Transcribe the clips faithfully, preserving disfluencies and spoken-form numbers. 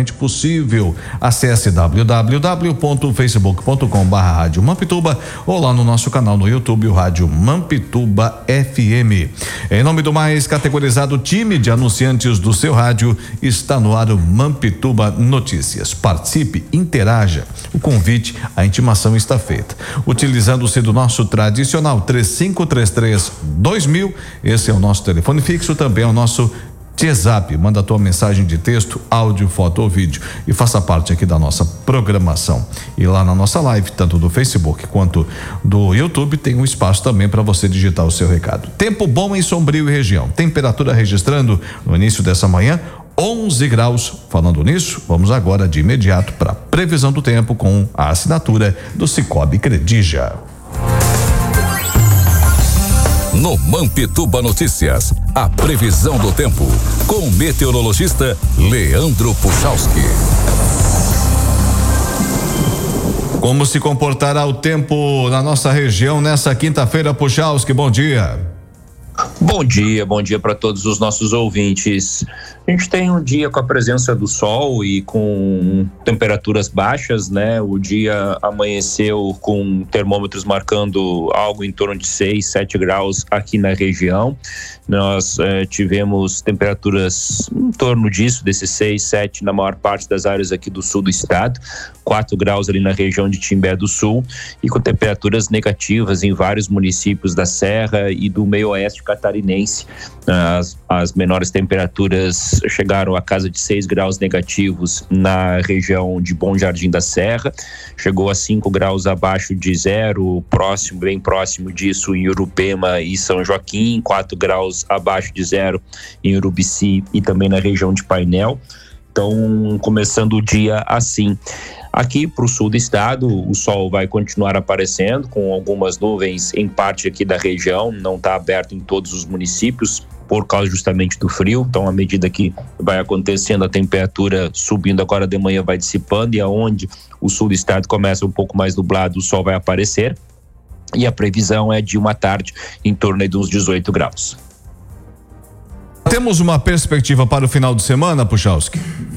humanamente possível. Acesse w w w ponto facebook ponto com barra rádio Mampituba ou lá no nosso canal no YouTube, o Rádio Mampituba F M. Em nome do mais categorizado time de anunciantes do seu rádio, está no ar o Mampituba Notícias. Participe, interaja. O convite, a intimação está feita. Utilizando-se do nosso tradicional três cinco três três dois mil, esse é o nosso telefone fixo, também é o nosso WhatsApp. Manda a tua mensagem de texto, áudio, foto ou vídeo e faça parte aqui da nossa programação. E lá na nossa live, tanto do Facebook quanto do YouTube, tem um espaço também para você digitar o seu recado. Tempo bom em Sombrio e região. Temperatura registrando no início dessa manhã onze graus. Falando nisso, vamos agora de imediato para a previsão do tempo com a assinatura do Cicobi Credija. No Mampituba Notícias, a previsão do tempo com o meteorologista Leandro Puchalski. Como se comportará o tempo na nossa região nessa quinta-feira, Puchalski? Bom dia. Bom dia, bom dia para todos os nossos ouvintes. A gente tem um dia com a presença do sol e com temperaturas baixas, né? O dia amanheceu com termômetros marcando algo em torno de seis, sete graus aqui na região. Nós eh, tivemos temperaturas em torno disso, desses seis, sete na maior parte das áreas aqui do sul do estado, quatro graus ali na região de Timbé do Sul e com temperaturas negativas em vários municípios da Serra e do meio oeste catarinense. As, as menores temperaturas chegaram a casa de seis graus negativos na região de Bom Jardim da Serra, chegou a cinco graus abaixo de zero, próximo, bem próximo disso em Urupema e São Joaquim, quatro graus abaixo de zero em Urubici e também na região de Painel. Então, começando o dia assim. Aqui para o sul do estado, o sol vai continuar aparecendo com algumas nuvens em parte aqui da região, não está aberto em todos os municípios por causa justamente do frio. Então, à medida que vai acontecendo, a temperatura subindo agora de manhã vai dissipando e aonde o sul do estado começa um pouco mais nublado, o sol vai aparecer e a previsão é de uma tarde em torno de uns dezoito graus. Temos uma perspectiva para o final de semana, Puchalski?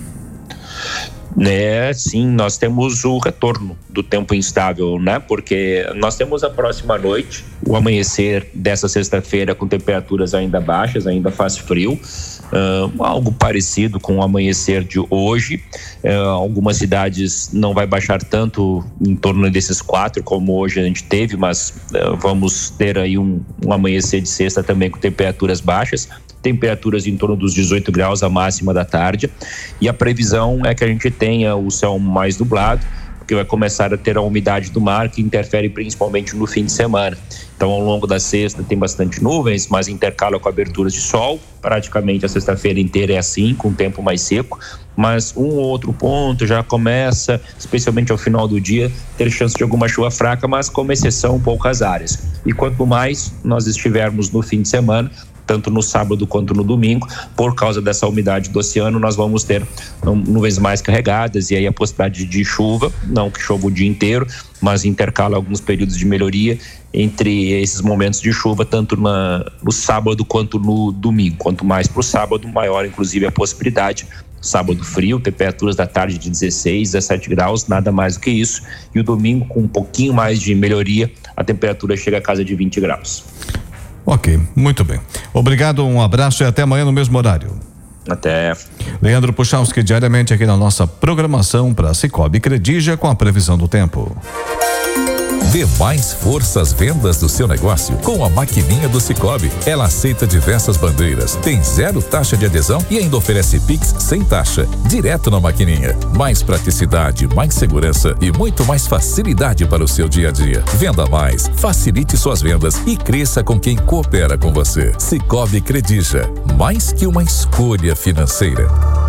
É, sim, nós temos o retorno do tempo instável, né? Porque nós temos a próxima noite, o amanhecer dessa sexta-feira com temperaturas ainda baixas, ainda faz frio, uh, algo parecido com o amanhecer de hoje. Uh, algumas cidades não vai baixar tanto, em torno desses quatro como hoje a gente teve, mas uh, vamos ter aí um, um amanhecer de sexta também com temperaturas baixas. Temperaturas em torno dos dezoito graus a máxima da tarde e a previsão é que a gente tenha o céu mais nublado, porque vai começar a ter a umidade do mar que interfere principalmente no fim de semana. Então, ao longo da sexta tem bastante nuvens, mas intercala com aberturas de sol. Praticamente a sexta-feira inteira é assim, com o tempo mais seco, mas um ou outro ponto já começa, especialmente ao final do dia, ter chance de alguma chuva fraca, mas como exceção poucas áreas. E quanto mais nós estivermos no fim de semana, tanto no sábado quanto no domingo, por causa dessa umidade do oceano, nós vamos ter nuvens mais carregadas e aí a possibilidade de chuva, não que chova o dia inteiro, mas intercala alguns períodos de melhoria entre esses momentos de chuva, tanto na, no sábado quanto no domingo. Quanto mais para o sábado, maior inclusive a possibilidade. Sábado frio, temperaturas da tarde de dezesseis, dezessete graus, nada mais do que isso. E o domingo, com um pouquinho mais de melhoria, a temperatura chega a casa de vinte graus. Ok, muito bem. Obrigado, um abraço e até amanhã no mesmo horário. Até. Leandro Puchalski, diariamente aqui na nossa programação para Cicobi Credija com a previsão do tempo. Dê mais força às vendas do seu negócio com a maquininha do Cicobi. Ela aceita diversas bandeiras, tem zero taxa de adesão e ainda oferece Pix sem taxa, direto na maquininha. Mais praticidade, mais segurança e muito mais facilidade para o seu dia a dia. Venda mais, facilite suas vendas e cresça com quem coopera com você. Cicobi Credija, mais que uma escolha financeira.